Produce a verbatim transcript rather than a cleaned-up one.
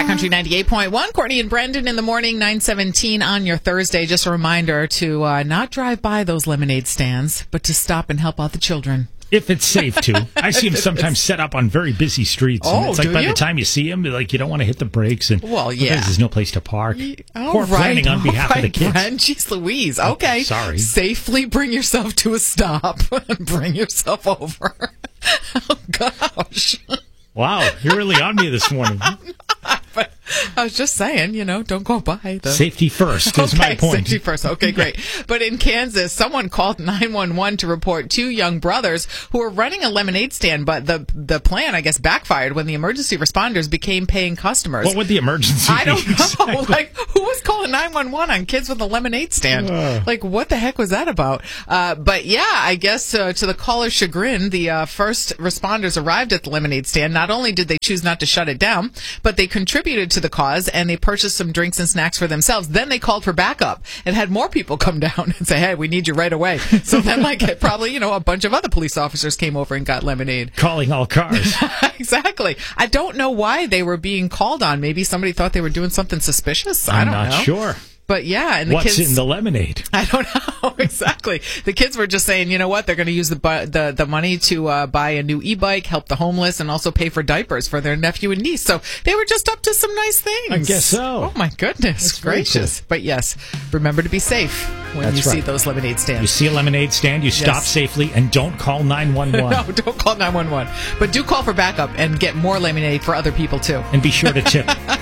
Country ninety-eight point one. Courtney and Brendan in the morning, nine seventeen on your Thursday. Just a reminder to uh, not drive by those lemonade stands, but to stop and help out the children. If it's safe to. I see them sometimes set up on very busy streets. Oh, and it's like do by you? the time you see them, like you don't want to hit the brakes. And Well, yeah. because there's no place to park. All Poor right, planning on all behalf of the right, kids. Brent. Jeez Louise. Okay. sorry. Safely bring yourself to a stop and bring yourself over. Oh, gosh. Wow, you're really on me this morning. But I was just saying, you know, don't go by the... Safety first is okay, my point. Safety first. Okay, great. But in Kansas, someone called nine one one to report two young brothers who were running a lemonade stand, but the the plan, I guess, backfired when the emergency responders became paying customers. What would the emergency I don't be? know. Like, who was calling nine one one on kids with a lemonade stand? Uh. Like, what the heck was that about? Uh, but yeah, I guess uh, to the caller's chagrin, the uh, first responders arrived at the lemonade stand. Not only did they choose not to shut it down, but they contributed to the cause and they purchased some drinks and snacks for themselves. Then they called for backup and had more people come down and say, hey, we need you right away. So then, like, probably, you know, a bunch of other police officers came over and got lemonade. Calling all cars. Exactly. I don't know why they were being called on. Maybe somebody thought they were doing something suspicious. I I'm don't not know. sure. But yeah, and the What's kids, in the lemonade? I don't know exactly. The kids were just saying, you know what, they're going to use the bu- the the money to uh, buy a new e-bike, help the homeless, and also pay for diapers for their nephew and niece. So they were just up to some nice things. I guess so. Oh my goodness That's very gracious! cool. But yes, remember to be safe when That's you see right. those lemonade You stands. see a lemonade stand, you stop Yes. safely, and don't call nine one one. No, don't call nine one one. But do call for backup and get more lemonade for other people too. And be sure to tip.